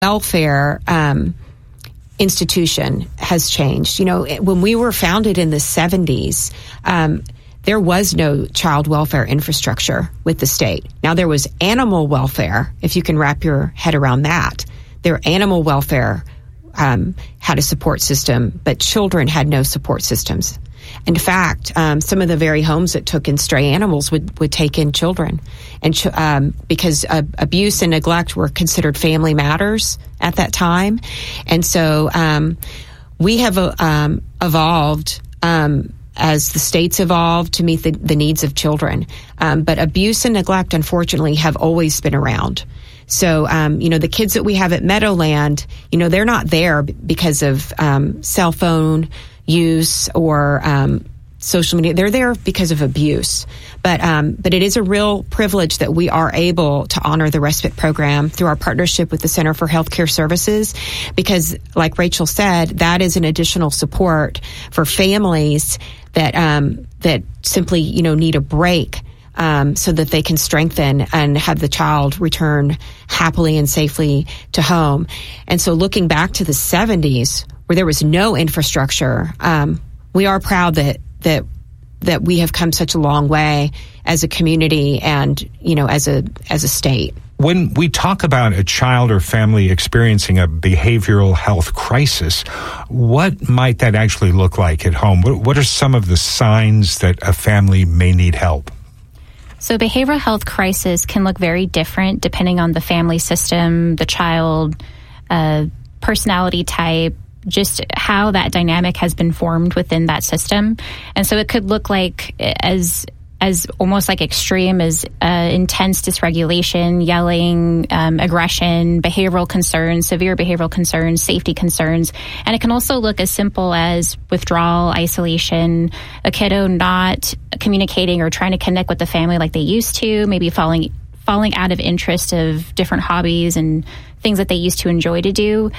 welfare institution has changed. When we were founded in the 70s, there was no child welfare infrastructure with the state. Now, there was animal welfare, if you can wrap your head around that. Animal welfare had a support system, but children had no support systems. In fact, some of the very homes that took in stray animals would take in children, and because abuse and neglect were considered family matters at that time. And so we have evolved as the states evolved to meet the needs of children. But abuse and neglect, unfortunately, have always been around. So, the kids that we have at Meadowland, they're not there because of cell phone use or social media. They're there because of abuse. But it is a real privilege that we are able to honor the respite program through our partnership with the Center for Healthcare Services, because, like Rachel said, that is an additional support for families that simply need a break. So that they can strengthen and have the child return happily and safely to home. And so looking back to the 70s, where there was no infrastructure, we are proud that we have come such a long way as a community and, as a state. When we talk about a child or family experiencing a behavioral health crisis, what might that actually look like at home? What are some of the signs that a family may need help? So behavioral health crisis can look very different depending on the family system, the child, personality type, just how that dynamic has been formed within that system. And so it could look like as almost like extreme as intense dysregulation, yelling, aggression, behavioral concerns, severe behavioral concerns, safety concerns. And it can also look as simple as withdrawal, isolation, a kiddo not communicating or trying to connect with the family like they used to, maybe falling out of interest of different hobbies and things that they used to enjoy to do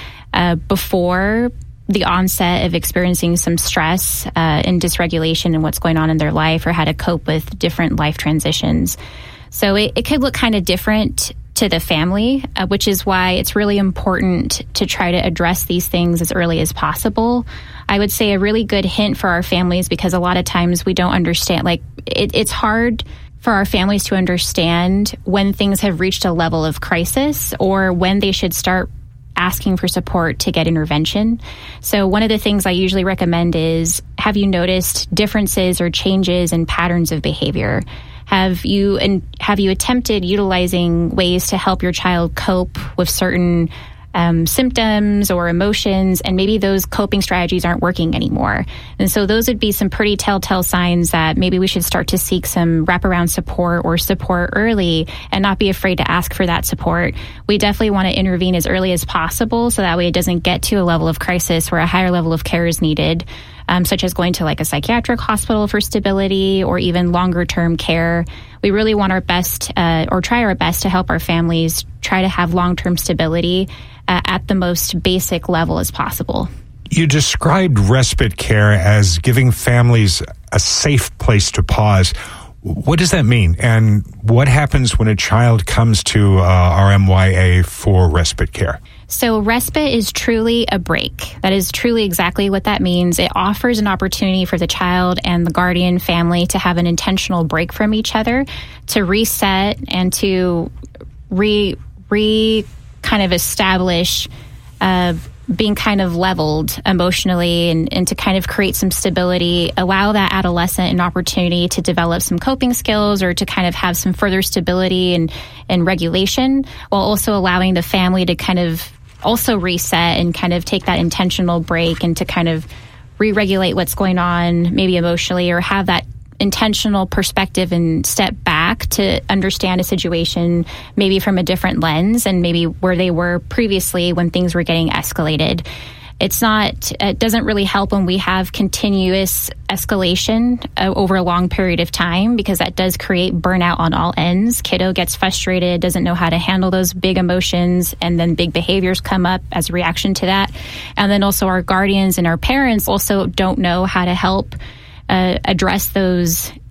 before the onset of experiencing some stress and dysregulation and what's going on in their life, or how to cope with different life transitions. So it could look kind of different to the family, which is why it's really important to try to address these things as early as possible. I would say a really good hint for our families, because a lot of times we don't understand, it's hard for our families to understand when things have reached a level of crisis or when they should start asking for support to get intervention. So one of the things I usually recommend is, have you noticed differences or changes in patterns of behavior? Have you attempted utilizing ways to help your child cope with certain symptoms or emotions, and maybe those coping strategies aren't working anymore? And so those would be some pretty telltale signs that maybe we should start to seek some wraparound support or support early and not be afraid to ask for that support. We definitely want to intervene as early as possible so that way it doesn't get to a level of crisis where a higher level of care is needed, such as going to like a psychiatric hospital for stability or even longer term care. We really want our best or try our best to help our families try to have long-term stability at the most basic level as possible. You described respite care as giving families a safe place to pause. What does that mean? And what happens when a child comes to RMYA for respite care? So respite is truly a break. That is truly exactly what that means. It offers an opportunity for the child and the guardian family to have an intentional break from each other, to reset and to kind of establish being kind of leveled emotionally and to kind of create some stability, allow that adolescent an opportunity to develop some coping skills or to kind of have some further stability and regulation, while also allowing the family to kind of also reset and kind of take that intentional break and to kind of re-regulate what's going on, maybe emotionally, or have that intentional perspective and step back to understand a situation maybe from a different lens and maybe where they were previously when things were getting escalated. It doesn't really help when we have continuous escalation over a long period of time, because that does create burnout on all ends. Kiddo gets frustrated, doesn't know how to handle those big emotions, and then big behaviors come up as a reaction to that. And then also our guardians and our parents also don't know how to help address those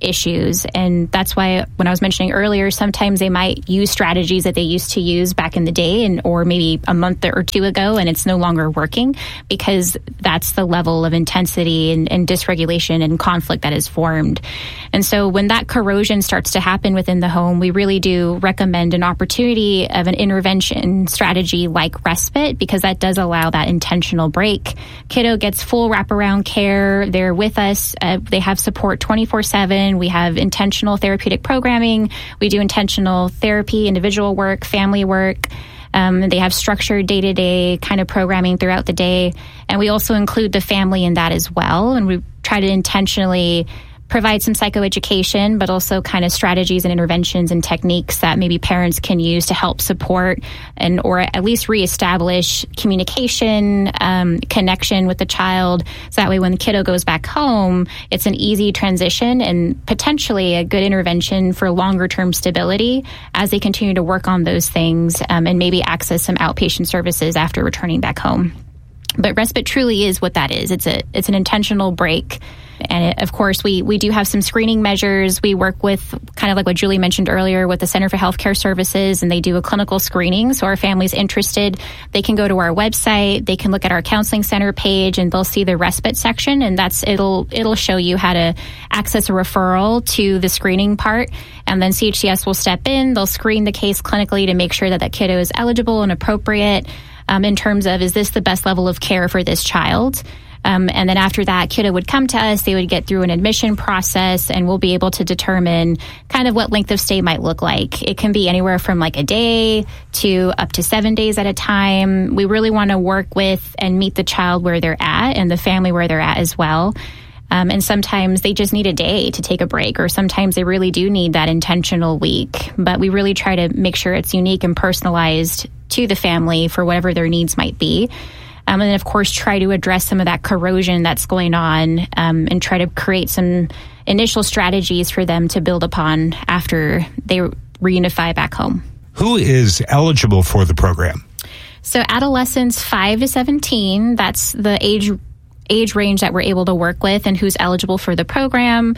issues. And that's why when I was mentioning earlier, sometimes they might use strategies that they used to use back in the day or maybe a month or two ago, and it's no longer working because that's the level of intensity and dysregulation and conflict that is formed. And so when that corrosion starts to happen within the home, we really do recommend an opportunity of an intervention strategy like respite, because that does allow that intentional break. Kiddo gets full wraparound care. They're with us. They have support 24/7. We have intentional therapeutic programming. We do intentional therapy, individual work, family work. They have structured day-to-day kind of programming throughout the day. And we also include the family in that as well. And we try to intentionally provide some psychoeducation, but also kind of strategies and interventions and techniques that maybe parents can use to help support and or at least reestablish communication, connection with the child. So that way when the kiddo goes back home, it's an easy transition and potentially a good intervention for longer term stability as they continue to work on those things and maybe access some outpatient services after returning back home. But respite truly is what that is. It's an intentional break. And of course, we do have some screening measures. We work with, kind of like what Julie mentioned earlier, with the Center for Healthcare Services, and they do a clinical screening. So our family's interested, they can go to our website, they can look at our counseling center page, and they'll see the respite section, and it'll show you how to access a referral to the screening part. And then CHCS will step in, they'll screen the case clinically to make sure that kiddo is eligible and appropriate in terms of, is this the best level of care for this child? And then after that, kiddo would come to us, they would get through an admission process, and we'll be able to determine kind of what length of stay might look like. It can be anywhere from like a day to up to 7 days at a time. We really want to work with and meet the child where they're at and the family where they're at as well. And sometimes they just need a day to take a break, or sometimes they really do need that intentional week. But we really try to make sure it's unique and personalized to the family for whatever their needs might be. And then, of course, try to address some of that corrosion that's going on and try to create some initial strategies for them to build upon after they reunify back home. Who is eligible for the program? So adolescents 5 to 17, that's the age range that we're able to work with and who's eligible for the program.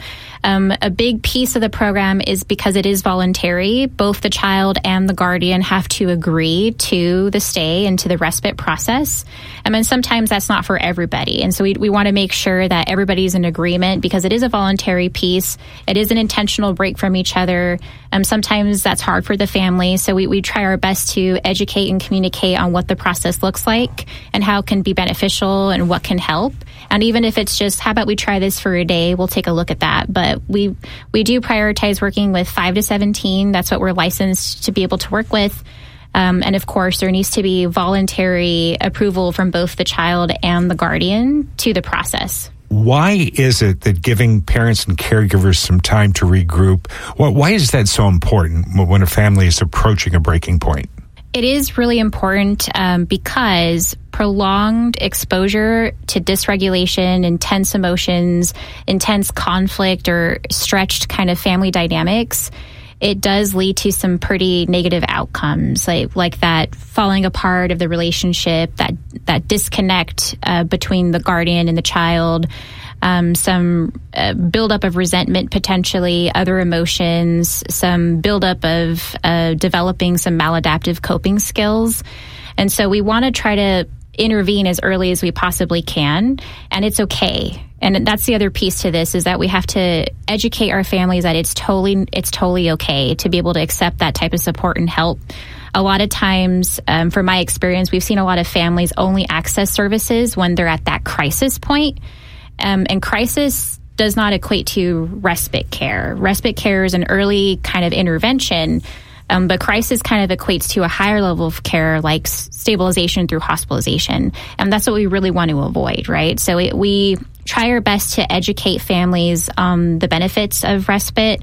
A big piece of the program is because it is voluntary, both the child and the guardian have to agree to the stay and to the respite process. And sometimes that's not for everybody. And so we want to make sure that everybody's in agreement, because it is a voluntary piece. It is an intentional break from each other. Sometimes that's hard for the family. So we try our best to educate and communicate on what the process looks like and how it can be beneficial and what can help. And even if it's just, how about we try this for a day, we'll take a look at that. But we do prioritize working with 5 to 17. That's what we're licensed to be able to work with. And of course, there needs to be voluntary approval from both the child and the guardian to the process. Why is it that giving parents and caregivers some time to regroup, why is that so important when a family is approaching a breaking point? It is really important because prolonged exposure to dysregulation, intense emotions, intense conflict, or stretched kind of family dynamics, it does lead to some pretty negative outcomes, like that falling apart of the relationship, that disconnect between the guardian and the child, some buildup of resentment, potentially other emotions, some buildup of developing some maladaptive coping skills. And so we want to try to intervene as early as we possibly can, and it's okay. And that's the other piece to this, is that we have to educate our families that it's totally okay to be able to accept that type of support and help. A lot of times, from my experience, we've seen a lot of families only access services when they're at that crisis point. And crisis does not equate to respite care. Respite care is an early kind of intervention, but crisis kind of equates to a higher level of care, like stabilization through hospitalization. And that's what we really want to avoid, right? So we try our best to educate families on the benefits of respite,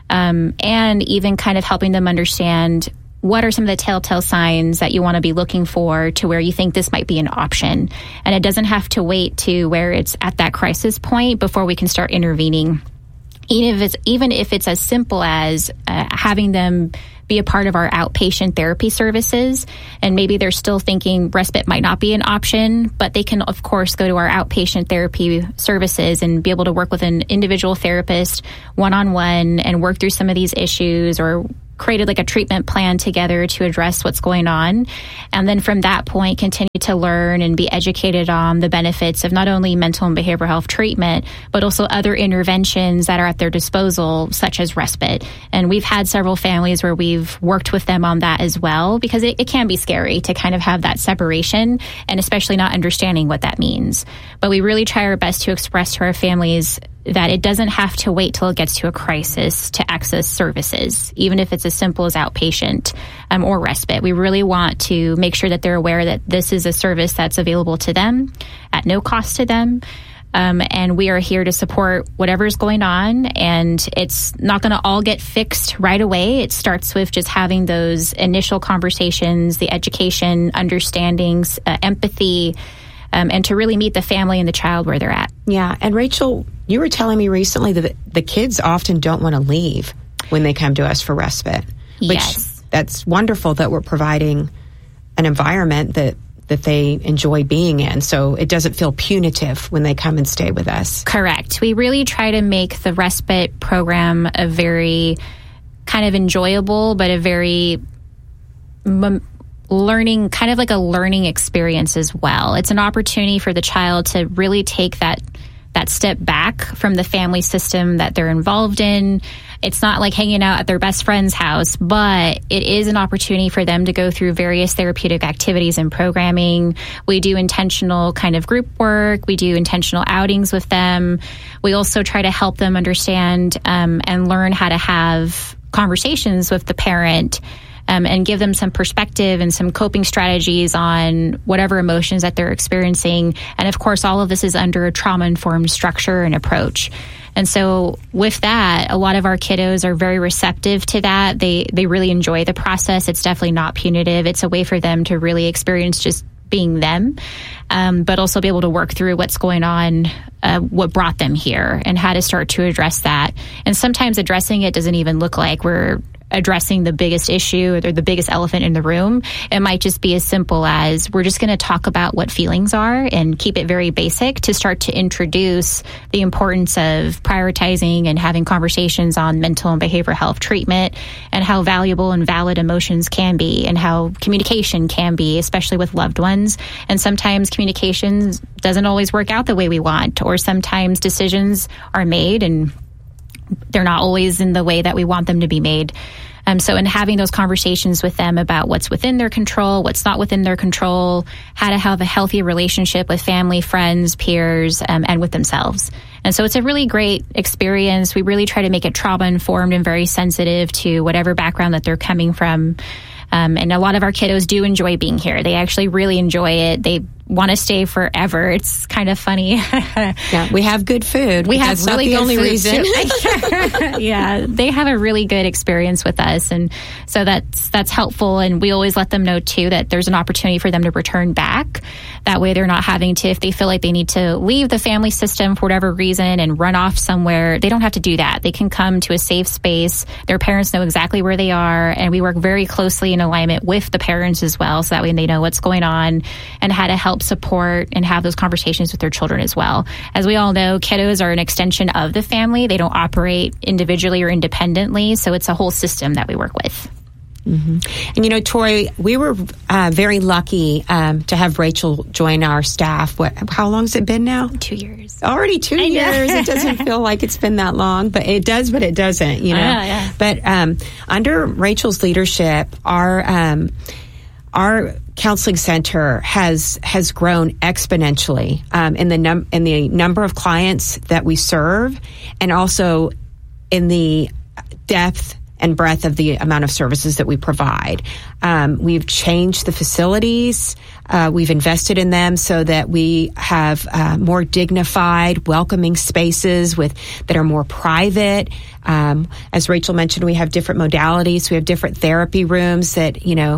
and even kind of helping them understand what are some of the telltale signs that you want to be looking for to where you think this might be an option. And it doesn't have to wait to where it's at that crisis point before we can start intervening. Even if it's as simple as having them be a part of our outpatient therapy services. And maybe they're still thinking respite might not be an option, but they can, of course, go to our outpatient therapy services and be able to work with an individual therapist one-on-one and work through some of these issues, or created like a treatment plan together to address what's going on. And then from that point, continue to learn and be educated on the benefits of not only mental and behavioral health treatment, but also other interventions that are at their disposal, such as respite. And we've had several families where we've worked with them on that as well, because it can be scary to kind of have that separation, and especially not understanding what that means. But we really try our best to express to our families that it doesn't have to wait till it gets to a crisis to access services, even if it's as simple as outpatient or respite. We really want to make sure that they're aware that this is a service that's available to them at no cost to them. And we are here to support whatever's going on. And it's not going to all get fixed right away. It starts with just having those initial conversations, the education, understandings, empathy, and to really meet the family and the child where they're at. Yeah. And Rachel, you were telling me recently that the kids often don't want to leave when they come to us for respite. Yes. That's wonderful that we're providing an environment that they enjoy being in, so it doesn't feel punitive when they come and stay with us. Correct. We really try to make the respite program a very kind of enjoyable, but a very learning, kind of like a learning experience as well. It's an opportunity for the child to really take that step back from the family system that they're involved in. It's not like hanging out at their best friend's house, but it is an opportunity for them to go through various therapeutic activities and programming. We do intentional kind of group work. We do intentional outings with them. We also try to help them understand and learn how to have conversations with the parent, and give them some perspective and some coping strategies on whatever emotions that they're experiencing. And of course, all of this is under a trauma-informed structure and approach. And so with that, a lot of our kiddos are very receptive to that. They really enjoy the process. It's definitely not punitive. It's a way for them to really experience just being them, but also be able to work through what's going on, what brought them here, and how to start to address that. And sometimes addressing it doesn't even look like we're addressing the biggest issue or the biggest elephant in the room. It might just be as simple as we're just going to talk about what feelings are and keep it very basic to start to introduce the importance of prioritizing and having conversations on mental and behavioral health treatment, and how valuable and valid emotions can be, and how communication can be, especially with loved ones. And sometimes communication doesn't always work out the way we want, or sometimes decisions are made and they're not always in the way that we want them to be made. So in having those conversations with them about what's within their control, what's not within their control, how to have a healthy relationship with family, friends, peers, and with themselves. And so it's a really great experience. We really try to make it trauma-informed and very sensitive to whatever background that they're coming from. And a lot of our kiddos do enjoy being here. They actually really enjoy it. They want to stay forever. It's kind of funny. Yeah, we have good food. We have really good only food reason. Yeah, they have a really good experience with us, and so that's helpful. And we always let them know too that there's an opportunity for them to return back. That way, they're not having to, if they feel like they need to leave the family system for whatever reason and run off somewhere, they don't have to do that. They can come to a safe space. Their parents know exactly where they are, and we work very closely in alignment with the parents as well, so that way they know what's going on and how to help support and have those conversations with their children as well. As we all know, kiddos are an extension of the family. They don't operate individually or independently, so it's a whole system that we work with. Mm-hmm. And you know, Tori, we were very lucky to have Rachel join our staff. How long has it been now? 2 years. Already 2 years. It doesn't feel like it's been that long, but it does, but it doesn't, you know. Yeah. But under Rachel's leadership, our counseling center has grown exponentially in the number of clients that we serve, and also in the depth and breadth of the amount of services that we provide. We've changed the facilities. We've invested in them so that we have more dignified, welcoming spaces that are more private. As Rachel mentioned, we have different modalities. We have different therapy rooms that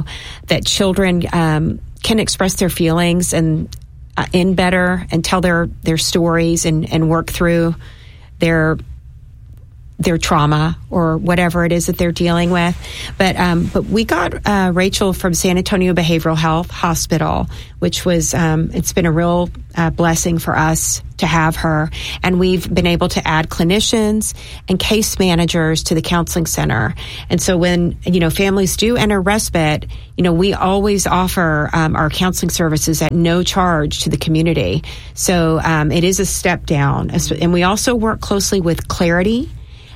children can express their feelings and in better and tell their stories and work through their their trauma or whatever it is that they're dealing with. But we got Rachel from San Antonio Behavioral Health Hospital, which was it's been a real blessing for us to have her. And we've been able to add clinicians and case managers to the counseling center. And so when, families do enter respite, we always offer our counseling services at no charge to the community. So it is a step down. And we also work closely with Clarity.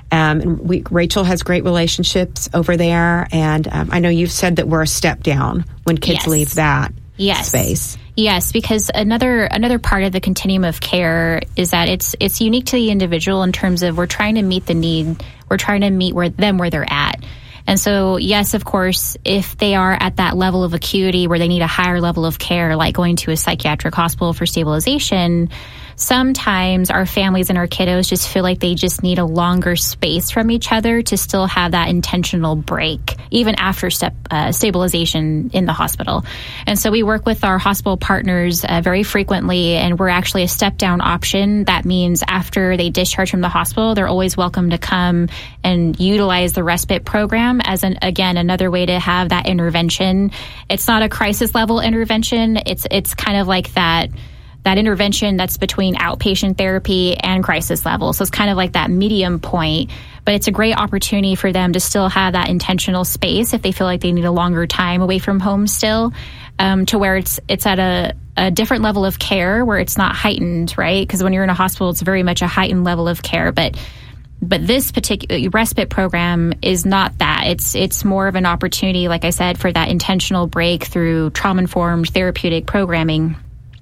Rachel has great relationships over there. And I know you've said that we're a step down when kids leave that space. Yes, because another part of the continuum of care is that it's unique to the individual in terms of we're trying to meet the need. We're trying to meet where they're at. And so, yes, of course, if they are at that level of acuity where they need a higher level of care, like going to a psychiatric hospital for stabilization, sometimes our families and our kiddos just feel like they just need a longer space from each other to still have that intentional break, even after stabilization in the hospital. And so we work with our hospital partners very frequently, and we're actually a step-down option. That means after they discharge from the hospital, they're always welcome to come and utilize the respite program as, another way to have that intervention. It's not a crisis-level intervention. It's kind of like that intervention that's between outpatient therapy and crisis level. So it's kind of like that medium point, but it's a great opportunity for them to still have that intentional space if they feel like they need a longer time away from home still, to where it's at a different level of care where it's not heightened, right? Because when you're in a hospital, it's very much a heightened level of care. But this particular respite program is not that. It's more of an opportunity, like I said, for that intentional break through trauma-informed therapeutic programming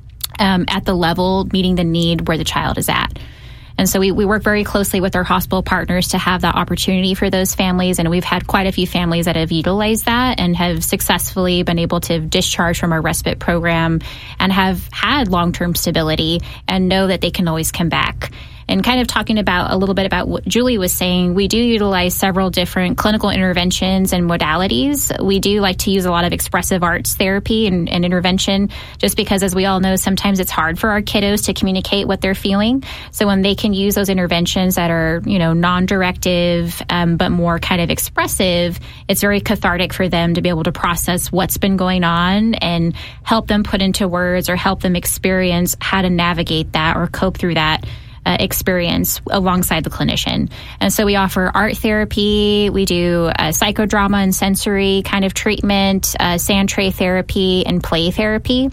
at the level meeting the need where the child is at. And so we work very closely with our hospital partners to have that opportunity for those families. And we've had quite a few families that have utilized that and have successfully been able to discharge from our respite program and have had long-term stability and know that they can always come back. And kind of talking about a little bit about what Julie was saying, we do utilize several different clinical interventions and modalities. We do like to use a lot of expressive arts therapy and intervention, just because, as we all know, sometimes it's hard for our kiddos to communicate what they're feeling. So when they can use those interventions that are, non-directive, but more kind of expressive, it's very cathartic for them to be able to process what's been going on and help them put into words or help them experience how to navigate that or cope through that experience alongside the clinician. And so we offer art therapy, we do psychodrama and sensory kind of treatment, sand tray therapy, and play therapy.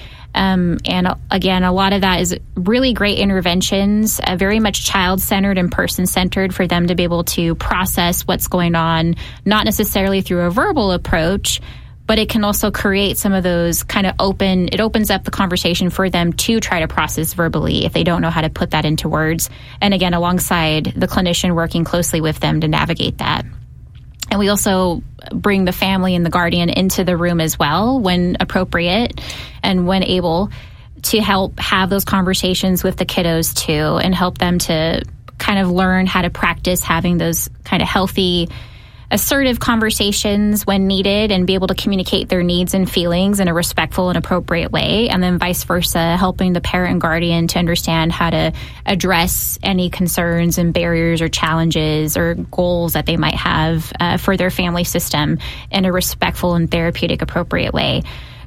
And again, a lot of that is really great interventions, very much child-centered and person-centered for them to be able to process what's going on, not necessarily through a verbal approach, but it can also create some of those kind of it opens up the conversation for them to try to process verbally if they don't know how to put that into words. And again, alongside the clinician working closely with them to navigate that. And we also bring the family and the guardian into the room as well when appropriate and when able to help have those conversations with the kiddos too and help them to kind of learn how to practice having those kind of healthy, assertive conversations when needed and be able to communicate their needs and feelings in a respectful and appropriate way, and then vice versa, helping the parent and guardian to understand how to address any concerns and barriers or challenges or goals that they might have for their family system in a respectful and therapeutic appropriate way.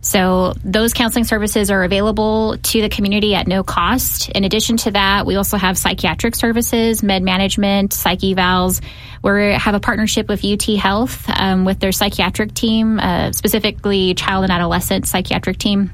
So those counseling services are available to the community at no cost. In addition to that, we also have psychiatric services, med management, psych evals. We have a partnership with UT Health with their psychiatric team, specifically child and adolescent psychiatric team.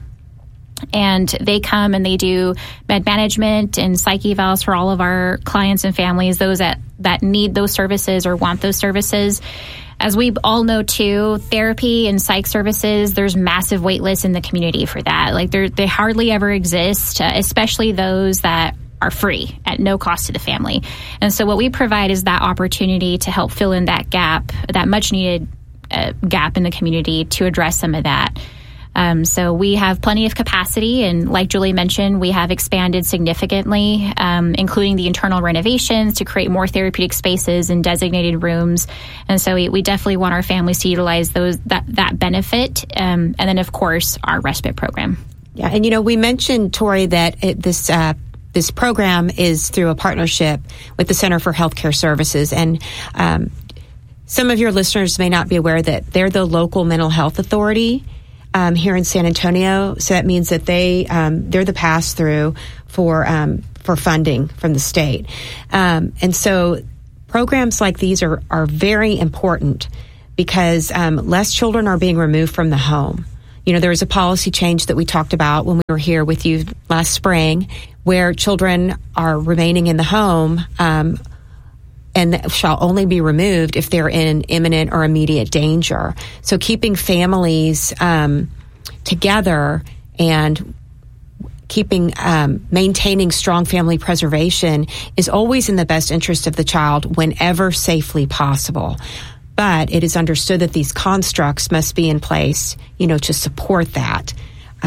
And they come and they do med management and psych evals for all of our clients and families, those that need those services or want those services. As we all know, too, therapy and psych services, there's massive wait lists in the community for that. Like they hardly ever exist, especially those that are free at no cost to the family. And so what we provide is that opportunity to help fill in that gap, that much needed gap in the community to address some of that. So we have plenty of capacity, and like Julie mentioned, we have expanded significantly, including the internal renovations to create more therapeutic spaces and designated rooms. And so we definitely want our families to utilize that benefit, and then of course our respite program. Yeah, and we mentioned, Tori, that this this program is through a partnership with the Center for Healthcare Services. And some of your listeners may not be aware that they're the local mental health authority here in San Antonio. So that means that they're the pass-through for funding from the state. And so programs like these are very important because less children are being removed from the home. There was a policy change that we talked about when we were here with you last spring, where children are remaining in the home and shall only be removed if they're in imminent or immediate danger. So keeping families together and maintaining strong family preservation is always in the best interest of the child whenever safely possible. But it is understood that these constructs must be in place, to support that.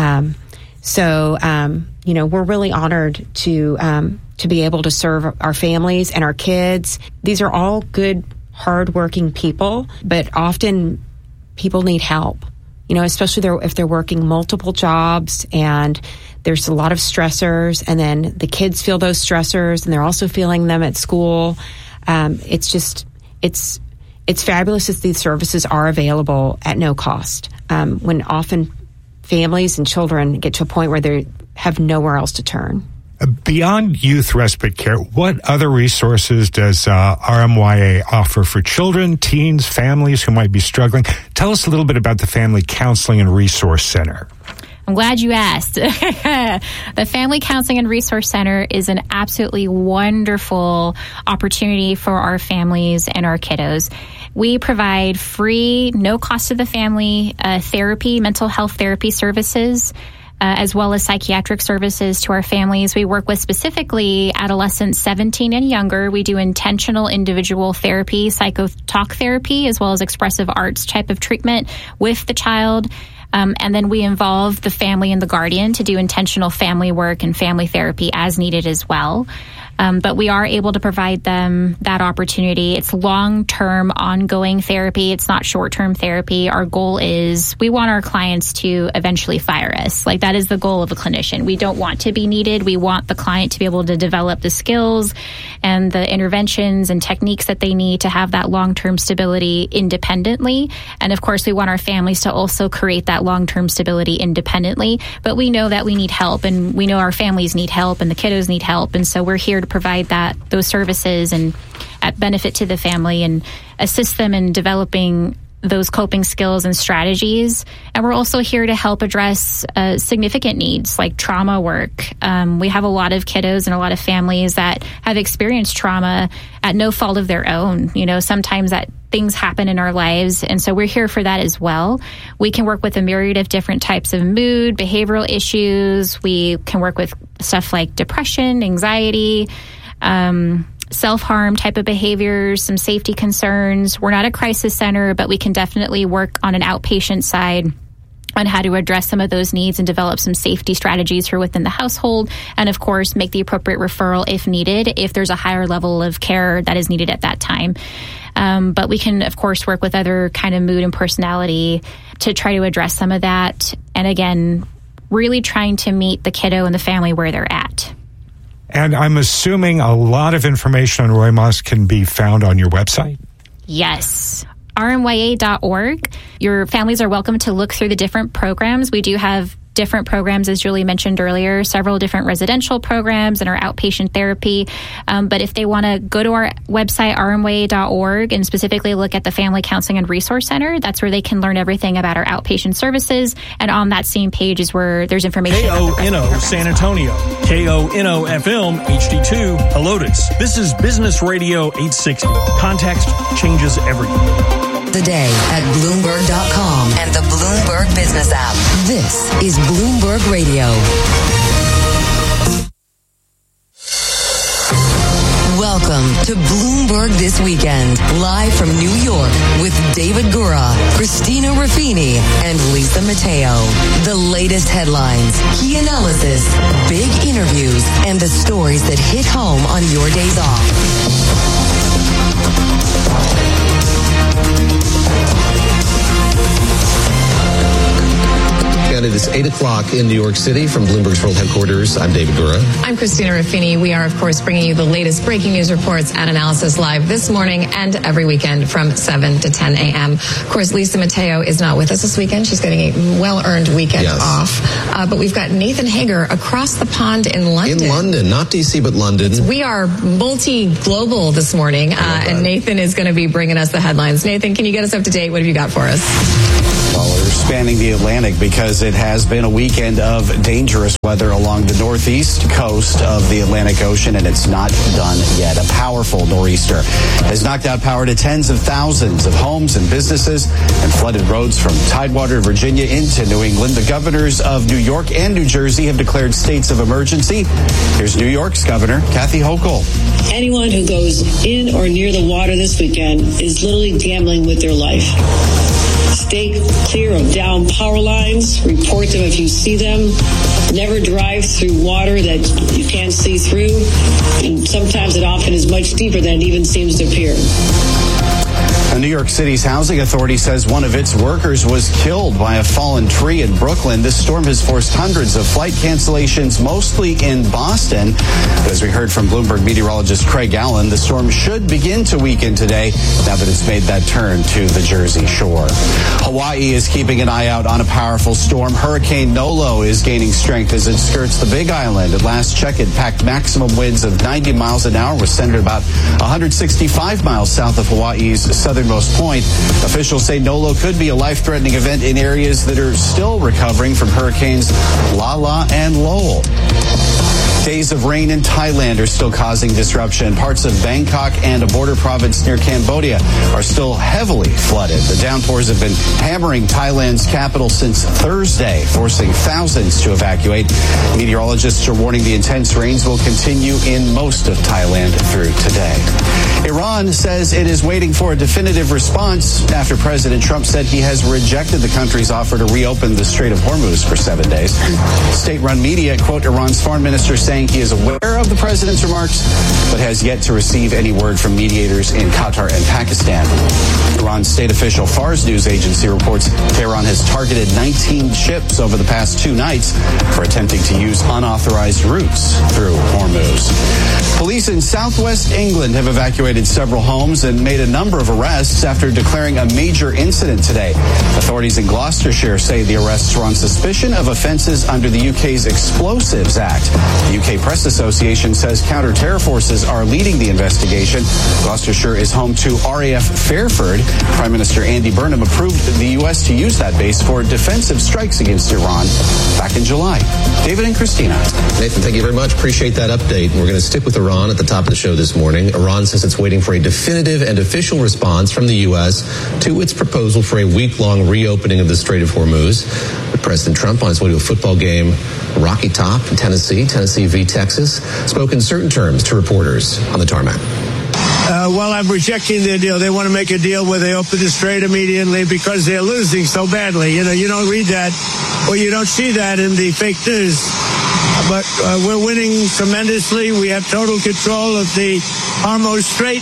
We're really honored to be able to serve our families and our kids. These are all good, hardworking people, but often people need help. Especially if they're working multiple jobs and there's a lot of stressors, and then the kids feel those stressors and they're also feeling them at school. It's fabulous that these services are available at no cost, when often families and children get to a point where they have nowhere else to turn. Beyond youth respite care, what other resources does RMYA offer for children, teens, families who might be struggling? Tell us a little bit about the Family Counseling and Resource Center. I'm glad you asked. The Family Counseling and Resource Center is an absolutely wonderful opportunity for our families and our kiddos. We provide free, no cost to the family, therapy, mental health therapy services, as well as psychiatric services to our families. We work with specifically adolescents 17 and younger. We do intentional individual therapy, psycho-talk therapy, as well as expressive arts type of treatment with the child. And then we involve the family and the guardian to do intentional family work and family therapy as needed as well. But we are able to provide them that opportunity. It's long-term, ongoing therapy. It's not short-term therapy. Our goal is we want our clients to eventually fire us. Like, that is the goal of a clinician. We don't want to be needed. We want the client to be able to develop the skills and the interventions and techniques that they need to have that long-term stability independently. And of course, we want our families to also create that long-term stability independently. But we know that we need help, and we know our families need help, and the kiddos need help. And so we're here to provide those services and at benefit to the family and assist them in developing those coping skills and strategies. And we're also here to help address significant needs like trauma work. We have a lot of kiddos and a lot of families that have experienced trauma at no fault of their own. Sometimes that things happen in our lives, and so we're here for that as well. We can work with a myriad of different types of mood, behavioral issues. We can work with stuff like depression, anxiety, self-harm type of behaviors, some safety concerns. We're not a crisis center, but we can definitely work on an outpatient side on how to address some of those needs and develop some safety strategies for within the household, and of course make the appropriate referral if needed, if there's a higher level of care that is needed at that time. But we can, of course, work with other kind of mood and personality to try to address some of that. And again, really trying to meet the kiddo and the family where they're at. And I'm assuming a lot of information on Roy Moss can be found on your website? Yes. RMYA.org. Your families are welcome to look through the different programs. We do have different programs, as Julie mentioned earlier, several different residential programs and our outpatient therapy. But if they want to go to our website, rmya.org, and specifically look at the Family Counseling and Resource Center, that's where they can learn everything about our outpatient services. And on that same page is where there's information. KONO San Antonio, KONO FM HD2 Helotes. This is Business Radio 860. Context changes everything. Today at Bloomberg.com and the Bloomberg Business app. This is Bloomberg Radio. Welcome to Bloomberg This Weekend, live from New York with David Gura, Christina Ruffini, and Lisa Mateo. The latest headlines, key analysis, big interviews, and the stories that hit home on your days off. And it is 8 o'clock in New York City. From Bloomberg's World Headquarters, I'm David Gura. I'm Christina Ruffini. We are, of course, bringing you the latest breaking news reports and analysis live this morning and every weekend from 7 to 10 a.m. Of course, Lisa Mateo is not with us this weekend. She's getting a well-earned weekend off. But we've got Nathan Hager across the pond in London. In London, not D.C., but London. We are multi-global this morning, and Nathan is going to be bringing us the headlines. Nathan, can you get us up to date? What have you got for us? Well, we're spanning the Atlantic because it has been a weekend of dangerous weather along the northeast coast of the Atlantic Ocean, and it's not done yet. A powerful nor'easter has knocked out power to tens of thousands of homes and businesses and flooded roads from Tidewater, Virginia into New England. The governors of New York and New Jersey have declared states of emergency. Here's New York's Governor Kathy Hochul. Anyone who goes in or near the water this weekend is literally gambling with their life. Stay clear of downed power lines. Report them if you see them. Never drive through water that you can't see through. And sometimes it often is much deeper than it even seems to appear. The New York City's housing authority says one of its workers was killed by a fallen tree in Brooklyn. This storm has forced hundreds of flight cancellations, mostly in Boston. But as we heard from Bloomberg meteorologist Craig Allen, the storm should begin to weaken today now that it's made that turn to the Jersey Shore. Hawaii is keeping an eye out on a powerful storm. Hurricane Nolo is gaining strength as it skirts the Big Island. At last check, it packed maximum winds of 90 miles an hour, was centered about 165 miles south of Hawaii's southernmost point. Officials say Nolo could be a life-threatening event in areas that are still recovering from hurricanes Lala and Lowell. Days of rain in Thailand are still causing disruption. Parts of Bangkok and a border province near Cambodia are still heavily flooded. The downpours have been hammering Thailand's capital since Thursday, forcing thousands to evacuate. Meteorologists are warning the intense rains will continue in most of Thailand through today. Iran says it is waiting for a definitive response after President Trump said he has rejected the country's offer to reopen the Strait of Hormuz for 7 days. State-run media quote Iran's foreign minister saying he is aware of the president's remarks, but has yet to receive any word from mediators in Qatar and Pakistan. Iran's state official Fars news agency reports Tehran has targeted 19 ships over the past 2 nights for attempting to use unauthorized routes through Hormuz. Police in southwest England have evacuated several homes and made a number of arrests after declaring a major incident today. Authorities in Gloucestershire say the arrests were on suspicion of offenses under the UK's Explosives Act. The UK Press Association says counter-terror forces are leading the investigation. Gloucestershire is home to RAF Fairford. Prime Minister Andy Burnham approved the U.S. to use that base for defensive strikes against Iran back in July. David and Christina. Nathan, thank you very much. Appreciate that update. We're going to stick with Iran at the top of the show this morning. Iran says it's waiting for a definitive and official response from the U.S. to its proposal for a week-long reopening of the Strait of Hormuz. But President Trump, on his way to a football game, Rocky Top in Tennessee v. Texas, spoke in certain terms to reporters on the tarmac. Well, I'm rejecting their deal. They want to make a deal where they open the strait immediately because they're losing so badly. You know, you don't read that or you don't see that in the fake news. But we're winning tremendously. We have total control of the Hormuz Strait.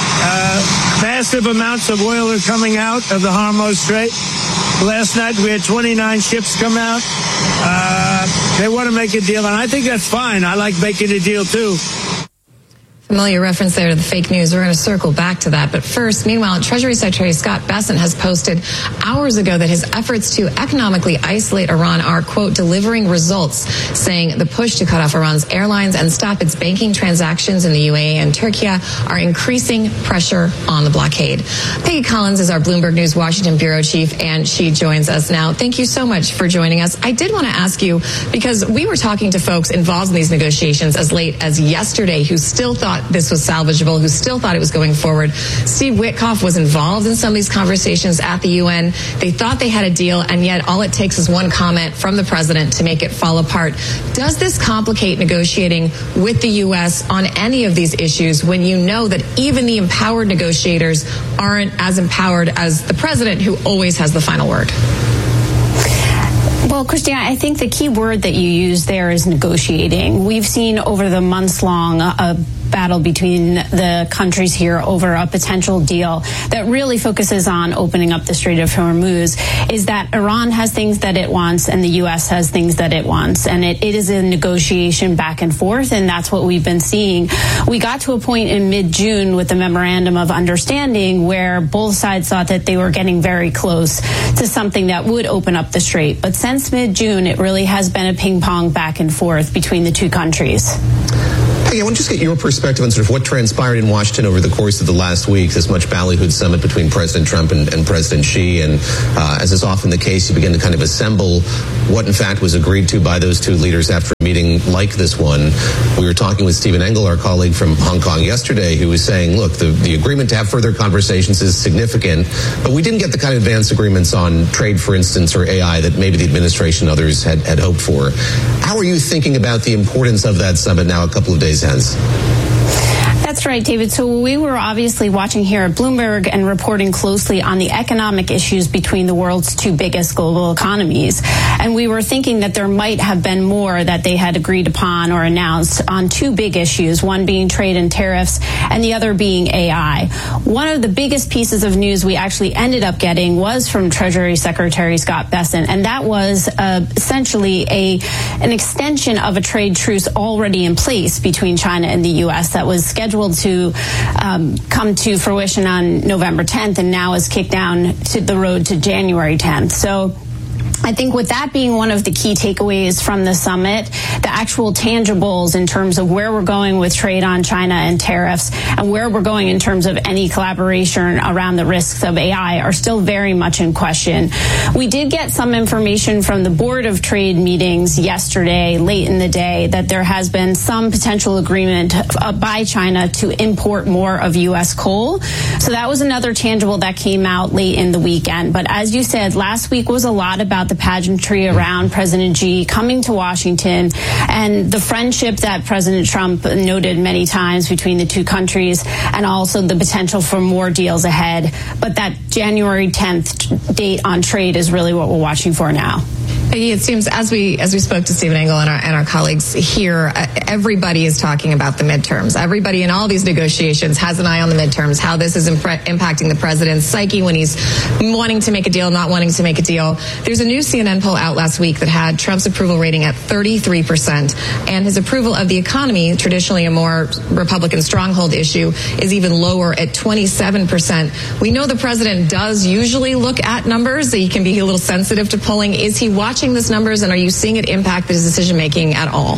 Massive amounts of oil are coming out of the Hormuz Strait. Last night we had 29 ships come out. They want to make a deal, and I think that's fine. I like making a deal, too. Familiar reference there to the fake news. We're going to circle back to that. But first, meanwhile, Treasury Secretary Scott Bessent has posted hours ago that his efforts to economically isolate Iran are, quote, delivering results, saying the push to cut off Iran's airlines and stop its banking transactions in the UAE and Turkey are increasing pressure on the blockade. Peggy Collins is our Bloomberg News Washington bureau chief, and she joins us now. Thank you so much for joining us. I did want to ask you, because we were talking to folks involved in these negotiations as late as yesterday who still thought this was salvageable, who still thought it was going forward. Steve Witkoff was involved in some of these conversations at the UN. They thought they had a deal, and yet all it takes is one comment from the president to make it fall apart. Does this complicate negotiating with the U.S. on any of these issues when you know that even the empowered negotiators aren't as empowered as the president, who always has the final word? Well, Christina, I think the key word that you use there is negotiating. We've seen over the months long a battle between the countries here over a potential deal that really focuses on opening up the Strait of Hormuz is that Iran has things that it wants and the U.S. has things that it wants. And it is a negotiation back and forth, and that's what we've been seeing. We got to a point in mid-June with the Memorandum of Understanding where both sides thought that they were getting very close to something that would open up the strait. But since mid-June, it really has been a ping-pong back and forth between the two countries. Hey, I want to just get your perspective on sort of what transpired in Washington over the course of the last week, this much ballyhooed summit between President Trump and President Xi. And as is often the case, you begin to kind of assemble what in fact was agreed to by those two leaders after a meeting like this one. We were talking with Stephen Engel, our colleague from Hong Kong yesterday, who was saying, look, the agreement to have further conversations is significant, but we didn't get the kind of advanced agreements on trade, for instance, or AI that maybe the administration and others had hoped for. How are you thinking about the importance of that summit now a couple of days hence? That's right, David. So we were obviously watching here at Bloomberg and reporting closely on the economic issues between the world's two biggest global economies. And we were thinking that there might have been more that they had agreed upon or announced on two big issues, one being trade and tariffs and the other being AI. One of the biggest pieces of news we actually ended up getting was from Treasury Secretary Scott Bessent, and that was essentially an extension of a trade truce already in place between China and the U.S. that was scheduled to come to fruition on November 10th and now is kicked down to the road to January 10th. So I think with that being one of the key takeaways from the summit, the actual tangibles in terms of where we're going with trade on China and tariffs and where we're going in terms of any collaboration around the risks of AI are still very much in question. We did get some information from the Board of Trade meetings yesterday, late in the day, that there has been some potential agreement by China to import more of U.S. coal. So that was another tangible that came out late in the weekend. But as you said, last week was a lot about the pageantry around President Xi coming to Washington and the friendship that President Trump noted many times between the two countries, and also the potential for more deals ahead. But that January 10th date on trade is really what we're watching for now. It seems as we spoke to Stephen Engel and our colleagues here, everybody is talking about the midterms. Everybody in all these negotiations has an eye on the midterms, how this is impacting the president's psyche when he's wanting to make a deal, not wanting to make a deal. There's a new CNN poll out last week that had Trump's approval rating at 33%, and his approval of the economy, traditionally a more Republican stronghold issue, is even lower at 27%. We know the president does usually look at numbers, so he can be a little sensitive to polling. Is he watching these numbers, and are you seeing it impact his decision-making at all?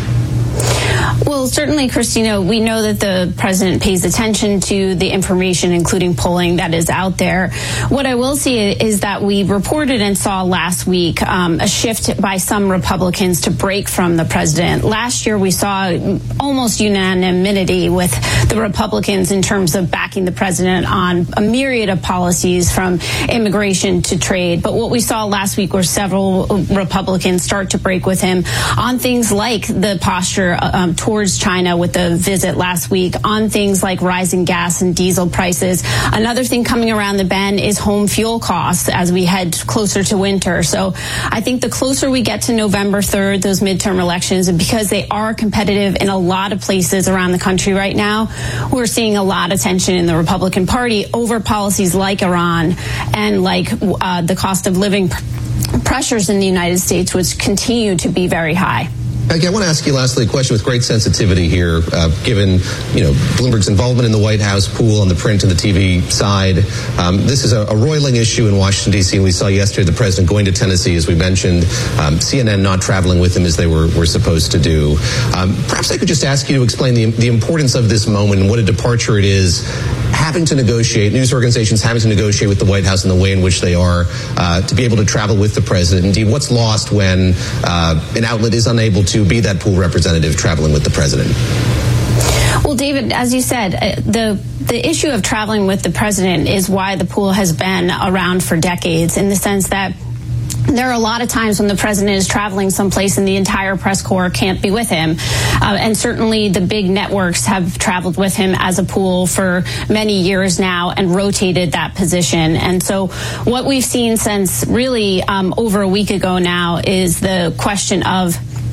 Well, certainly, Christina, we know that the president pays attention to the information, including polling that is out there. What I will say is that we reported and saw last week a shift by some Republicans to break from the president. Last year, we saw almost unanimity with the Republicans in terms of backing the president on a myriad of policies from immigration to trade. But what we saw last week were several Republicans start to break with him on things like the posture towards China with the visit last week, on things like rising gas and diesel prices. Another thing coming around the bend is home fuel costs as we head closer to winter. So I think the closer we get to November 3rd, those midterm elections, and because they are competitive in a lot of places around the country right now, we're seeing a lot of tension in the Republican Party over policies like Iran and like the cost of living pressures in the United States, which continue to be very high. I want to ask you lastly a question with great sensitivity here, given Bloomberg's involvement in the White House pool on the print and the TV side. This is a roiling issue in Washington, D.C., and we saw yesterday the president going to Tennessee, as we mentioned, CNN not traveling with him as they were supposed to do. Perhaps I could just ask you to explain the importance of this moment and what a departure it is, having to negotiate, news organizations having to negotiate with the White House in the way in which they are, to be able to travel with the president. Indeed, what's lost when an outlet is unable to be that pool representative traveling with the president? Well, David, as you said, the issue of traveling with the president is why the pool has been around for decades, in the sense that there are a lot of times when the president is traveling someplace and the entire press corps can't be with him. And certainly the big networks have traveled with him as a pool for many years now and rotated that position. And so what we've seen since really over a week ago now is the question of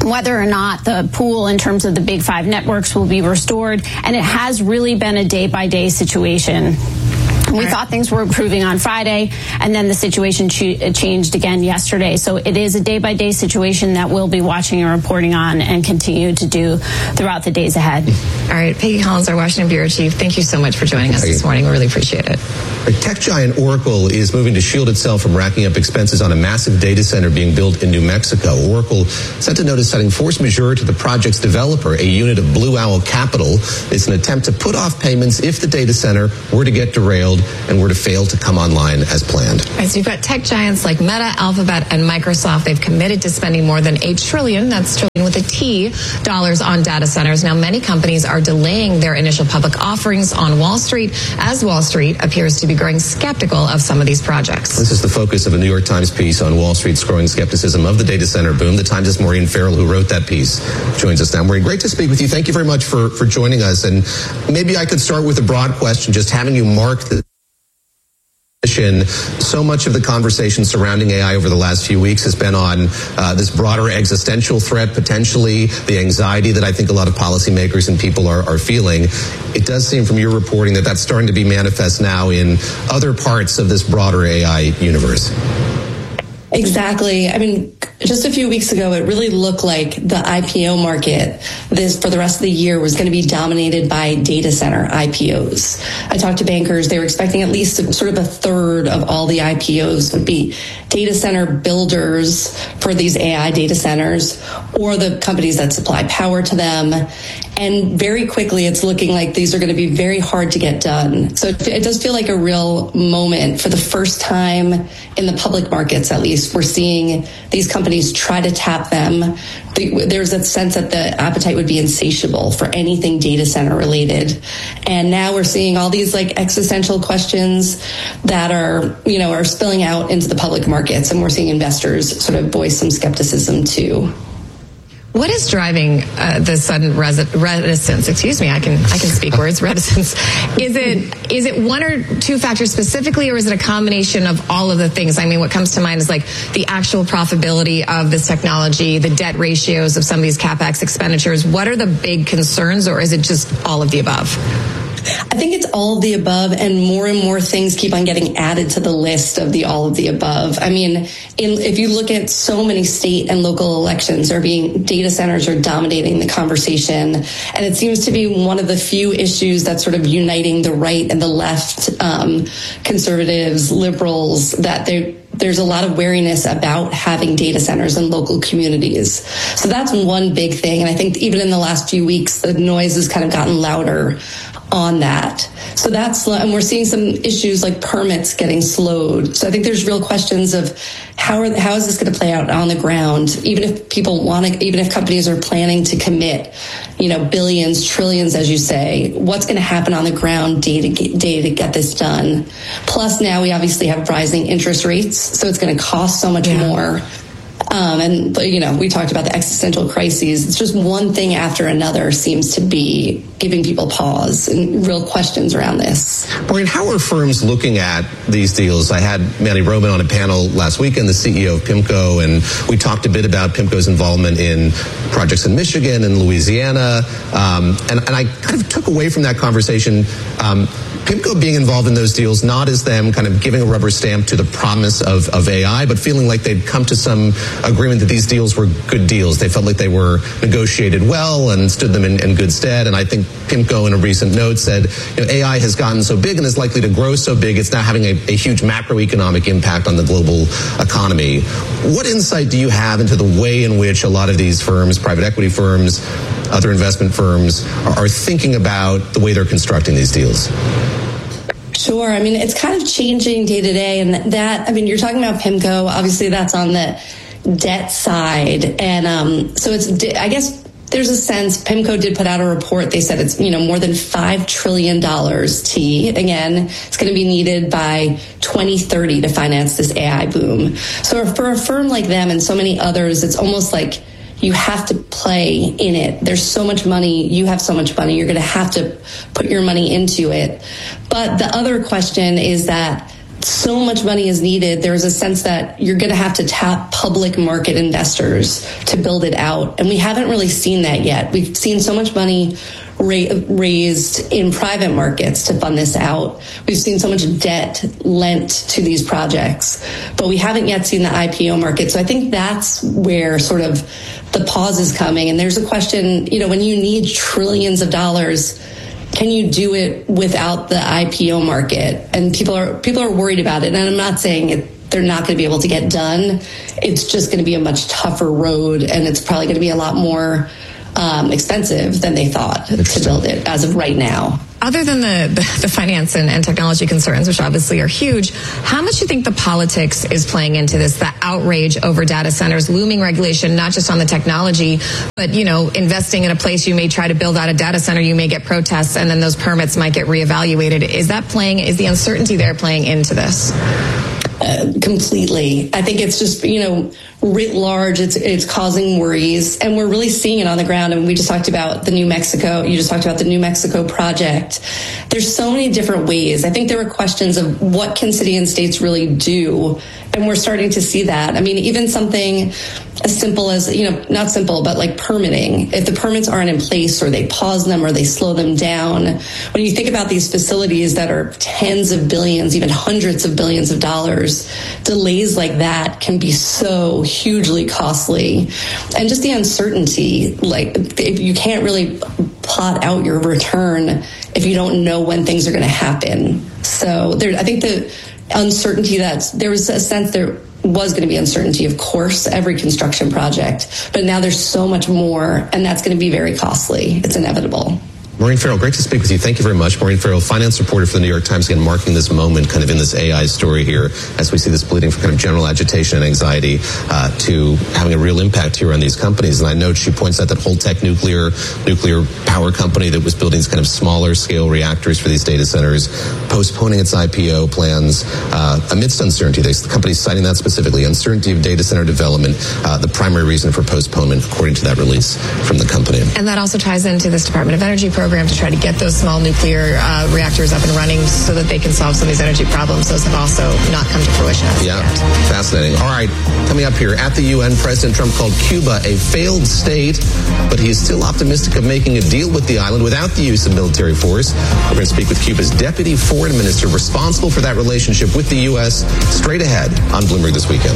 whether or not the pool in terms of the big five networks will be restored. And it has really been a day-by-day situation. We thought things were improving on Friday, and then the situation changed again yesterday. So it is a day-by-day situation that we'll be watching and reporting on and continue to do throughout the days ahead. All right, Peggy Collins, our Washington Bureau Chief, thank you so much for joining us this morning. We really appreciate it. Tech giant Oracle is moving to shield itself from racking up expenses on a massive data center being built in New Mexico. Oracle sent a notice citing force majeure to the project's developer, a unit of Blue Owl Capital. It's an attempt to put off payments if the data center were to get derailed and were to fail to come online as planned. All right, so you've got tech giants like Meta, Alphabet, and Microsoft. They've committed to spending more than $8 trillion, that's trillion with a T, dollars on data centers. Now, many companies are delaying their initial public offerings on Wall Street, as Wall Street appears to be growing skeptical of some of these projects. This is the focus of a New York Times piece on Wall Street's growing skepticism of the data center boom. The Times' Maureen Farrell, who wrote that piece, joins us now. Maureen, great to speak with you. Thank you very much for joining us. And maybe I could start with a broad question, just having you mark the so much of the conversation surrounding AI over the last few weeks has been on this broader existential threat, potentially the anxiety that I think a lot of policymakers and people are feeling. It does seem from your reporting that that's starting to be manifest now in other parts of this broader AI universe. Exactly. I mean, just a few weeks ago, it really looked like the IPO market for the rest of the year was going to be dominated by data center IPOs. I talked to bankers. They were expecting at least sort of a third of all the IPOs would be data center builders for these AI data centers or the companies that supply power to them. And very quickly, it's looking like these are going to be very hard to get done. So it does feel like a real moment. For the first time in the public markets, at least, we're seeing these companies try to tap them. There's a sense that the appetite would be insatiable for anything data center related. And now we're seeing all these like existential questions that are spilling out into the public markets. And we're seeing investors sort of voice some skepticism too. What is driving the sudden reticence? Excuse me, I can speak words. Reticence. Is it one or two factors specifically, or is it a combination of all of the things? I mean, what comes to mind is like the actual profitability of this technology, the debt ratios of some of these CapEx expenditures. What are the big concerns, or is it just all of the above? I think it's all of the above, and more things keep on getting added to the list of the all of the above. I mean, if you look at so many state and local elections data centers are dominating the conversation, and it seems to be one of the few issues that's sort of uniting the right and the left, conservatives, liberals, that there's a lot of wariness about having data centers in local communities. So that's one big thing. And I think even in the last few weeks, the noise has kind of gotten louder on that. So and we're seeing some issues like permits getting slowed. So I think there's real questions of how is this going to play out on the ground? Even if even if companies are planning to commit, billions, trillions, as you say, what's going to happen on the ground day to get this done? Plus now we obviously have rising interest rates, so it's going to cost so much more. We talked about the existential crises. It's just one thing after another seems to be giving people pause and real questions around this. Maureen, how are firms looking at these deals? I had Manny Roman on a panel last weekend, the CEO of PIMCO, and we talked a bit about PIMCO's involvement in projects in Michigan and Louisiana. And I kind of took away from that conversation PIMCO being involved in those deals, not as them kind of giving a rubber stamp to the promise of AI, but feeling like they'd come to some agreement that these deals were good deals. They felt like they were negotiated well and stood them in good stead. And I think PIMCO in a recent note said, AI has gotten so big and is likely to grow so big, it's now having a huge macroeconomic impact on the global economy. What insight do you have into the way in which a lot of these firms, private equity firms, other investment firms, are thinking about the way they're constructing these deals? Sure. I mean, it's kind of changing day to day. And you're talking about PIMCO. Obviously, that's on the debt side. And so I guess there's a sense PIMCO did put out a report. They said it's, more than $5 trillion, Again, it's going to be needed by 2030 to finance this AI boom. So for a firm like them and so many others, it's almost like you have to play in it. There's so much money. You have so much money. You're going to have to put your money into it. But the other question is that so much money is needed. There's a sense that you're going to have to tap public market investors to build it out. And we haven't really seen that yet. We've seen so much money raised in private markets to fund this out. We've seen so much debt lent to these projects, but we haven't yet seen the IPO market. So I think that's where sort of the pause is coming. And there's a question, when you need trillions of dollars, can you do it without the IPO market? And people are worried about it. And I'm not saying they're not going to be able to get done. It's just going to be a much tougher road, and it's probably going to be a lot more expensive than they thought to build it as of right now. Other than the finance and technology concerns, which obviously are huge, how much do you think the politics is playing into this, the outrage over data centers, looming regulation, not just on the technology, but, investing in a place you may try to build out a data center, you may get protests, and then those permits might get reevaluated. Is the uncertainty there playing into this? Completely. I think it's just, writ large, it's causing worries, and we're really seeing it on the ground. And we just talked about you just talked about the New Mexico project. There's so many different ways. I think there were questions of what can city and states really do, and we're starting to see that. I mean, even something as simple as, not simple, but like permitting. If the permits aren't in place, or they pause them, or they slow them down, when you think about these facilities that are tens of billions, even hundreds of billions of dollars, delays like that can be so hugely costly. And just the uncertainty, if you can't really plot out your return if you don't know when things are going to happen. So I think the uncertainty, there was a sense there was going to be uncertainty, of course, every construction project, but now there's so much more, and that's going to be very costly. It's inevitable. Maureen Farrell, great to speak with you. Thank you very much. Maureen Farrell, finance reporter for the New York Times, again, marking this moment kind of in this AI story here as we see this bleeding from kind of general agitation and anxiety to having a real impact here on these companies. And I know she points out that Holtec nuclear power company that was building these kind of smaller scale reactors for these data centers, postponing its IPO plans amidst uncertainty. The company's citing that specifically, uncertainty of data center development, the primary reason for postponement, according to that release from the company. And that also ties into this Department of Energy program to try to get those small nuclear reactors up and running so that they can solve some of these energy problems. Those have also not come to fruition as yet. Fascinating. All right, coming up here at the UN, President Trump called Cuba a failed state, but he is still optimistic of making a deal with the island without the use of military force. We're going to speak with Cuba's deputy foreign minister responsible for that relationship with the U.S. straight ahead on Bloomberg This Weekend.